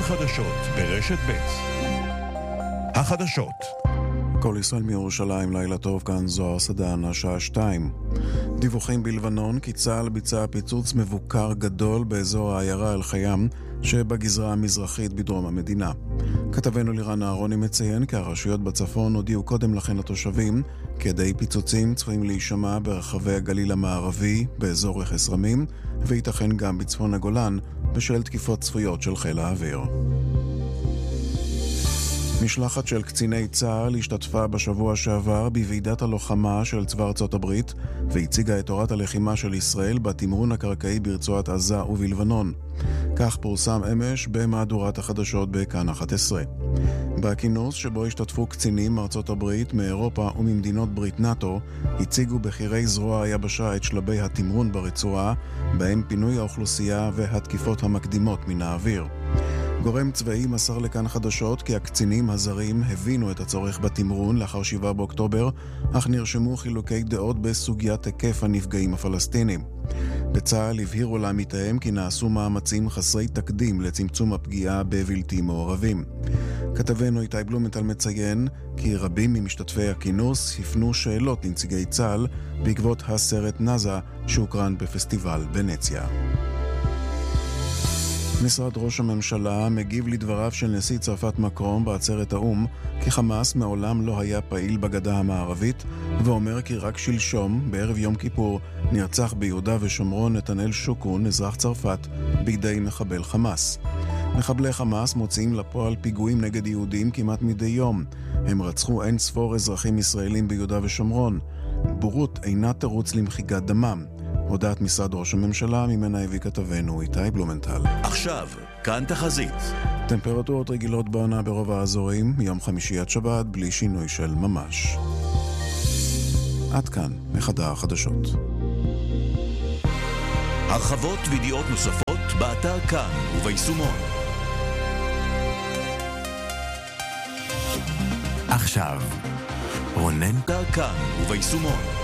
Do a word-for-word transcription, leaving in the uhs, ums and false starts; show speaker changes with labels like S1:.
S1: חדשות ברשת ב'. החדשות.
S2: כל ישראל מירושלים, לילה טוב, כאן זוהר סדן, השעה שתיים. דיווחים בלבנון כי צה"ל ביצע פיצוץ מבוקר גדול באזור העיירה אל-חיים שבגזרה המזרחית בדרום המדינה. כתבנו לירן אהרוני מציין כי הרשויות בצפון הודיעו קודם לכן לתושבים כדי פיצוצים צפויים להישמע ברחבי הגליל המערבי באזור רכס רמים וייתכן גם בצפון הגולן בשל תקיפות צפויות של חיל האוויר. משלחת של קציני צה"ל השתתפה בשבוע שעבר בוועידת הלוחמה של צבא ארצות הברית והציגה את תורת הלחימה של ישראל בתמרון הקרקעי ברצועת עזה ובלבנון. כך פורסם אמש במהדורת החדשות בכאן אחת עשרה. בכינוס שבו השתתפו קצינים מארצות הברית, מאירופה וממדינות ברית נאטו, הציגו בחירי זרוע היבשה את שלבי התמרון ברצועה, בהם פינוי האוכלוסייה והתקיפות המקדימות מן האוויר. גורם צבאי מסר לכאן חדשות כי הקצינים הזרים הבינו את הצורך בתמרון לאחר שבעה באוקטובר, אך נרשמו חילוקי דעות בסוגיית היקף הנפגעים הפלסטינים. בצה"ל הבהירו לעמיתיהם כי נעשו מאמצים חסרי תקדים לצמצום הפגיעה בבלתי מעורבים. כתבנו איתי בלומנטל מציין כי רבים ממשתתפי הכינוס הפנו שאלות לנציגי צה"ל בעקבות הסרט נאזה שהוקרן בפסטיבל בנציה. משרד ראש הממשלה מגיב לדבריו של נשיא צרפת מקרון בעצרת האום כי חמאס מעולם לא היה פעיל בגדה המערבית, ואומר כי רק שלשום, בערב יום כיפור, נרצח ביהודה ושומרון נתנאל שוקרון, אזרח צרפת, בידי מחבל חמאס. מחבלי חמאס מוציאים לפועל פיגועים נגד יהודים כמעט מדי יום. הם רצחו אין ספור אזרחים ישראלים ביהודה ושומרון. בורות אינה תירוץ למחיגת דמם. הודעת משרד ראש הממשלה, ממנה הביא כתבנו איתי בלומנטל.
S1: עכשיו, כאן תחזית.
S2: טמפרטורות רגילות בעונה ברוב האזורים, יום חמישי עד שבת, בלי שינוי של ממש. עד כאן, מחדר החדשות.
S1: הרחבות וידיעות נוספות באתר כאן וביישומון. עכשיו, רונן כאן וביישומון.